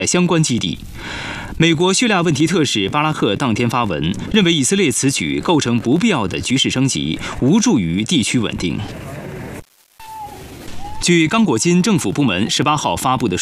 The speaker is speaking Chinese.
相关基地。美国叙利亚问题特使巴拉赫当天发文，认为以色列此举构成不必要的局势升级，无助于地区稳定。据刚果金政府部门18号发布的